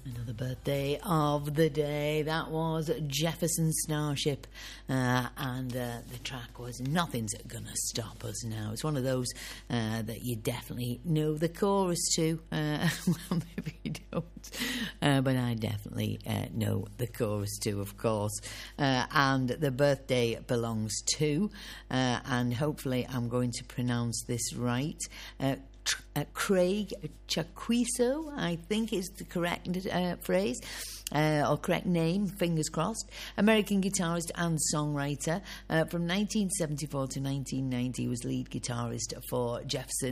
Another birthday of the day. That was Jefferson Starship, and the track was Nothing's Gonna Stop Us Now. It's one of those that you definitely know the chorus to. Well, maybe you don't, but I definitely know the chorus too, of course. And the birthday belongs to, and hopefully I'm going to pronounce this right, Craig Chaquico, I think is the correct phrase, or correct name, fingers crossed. American guitarist and songwriter. From 1974 to 1990, he was lead guitarist for Jefferson